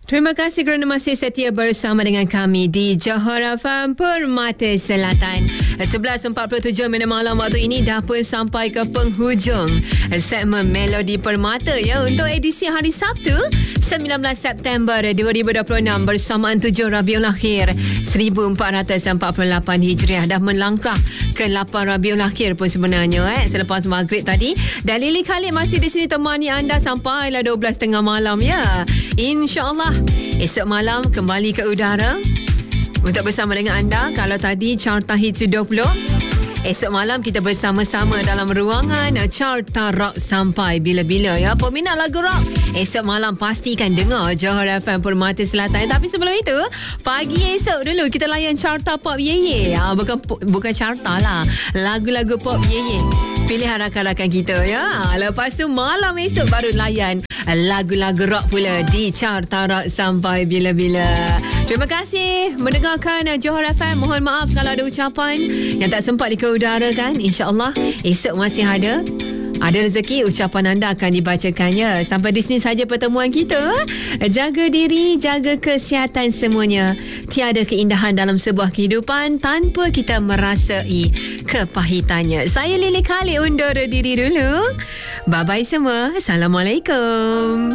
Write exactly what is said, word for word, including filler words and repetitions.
Terima kasih kerana masih setia bersama dengan kami di Johor F M Permata Selatan. sebelas empat puluh tujuh minit malam waktu ini dah pun sampai ke penghujung segmen Melodi Permata ya untuk edisi hari Sabtu sembilan belas September dua ribu dua puluh enam bersamaan tujuh Rabiul Akhir seribu empat ratus empat puluh lapan Hijriah. Dah melangkah ke lapan Rabiul Akhir pun sebenarnya eh selepas maghrib tadi. Dan Lily Khalid masih di sini temani anda sampailah dua belas tiga puluh malam ya. InsyaAllah esok malam kembali ke udara untuk bersama dengan anda. Kalau tadi Carta Hits dua puluh, esok malam kita bersama-sama dalam ruangan Carta Rock sampai bila-bila ya. Peminat lagu rock, esok malam pastikan dengar Johor F M Permata Selatan. Tapi sebelum itu, pagi esok dulu kita layan Carta Pop Ye Ye. Ha, bukan bukan carta lah, lagu-lagu pop Ye Ye. Pilih rakan-rakan kita ya. Lepas tu malam esok baru layan lagu-lagu rock pula di Carta Rock sampai bila-bila. Terima kasih mendengarkan Johor F M. Mohon maaf kalau ada ucapan yang tak sempat dikeudarakan. InsyaAllah esok masih ada. Ada rezeki, ucapan anda akan dibacakannya. Sampai di sini saja pertemuan kita. Jaga diri, jaga kesihatan semuanya. Tiada keindahan dalam sebuah kehidupan tanpa kita merasai kepahitannya. Saya Lily Khalid undur diri dulu. Bye-bye semua. Assalamualaikum.